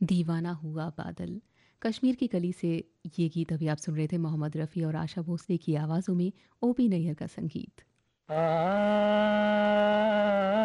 दीवाना हुआ बादल। कश्मीर की कली से ये गीत अभी आप सुन रहे थे मोहम्मद रफ़ी और आशा भोसले की आवाज़ों में ओपी नैयर का संगीत। आ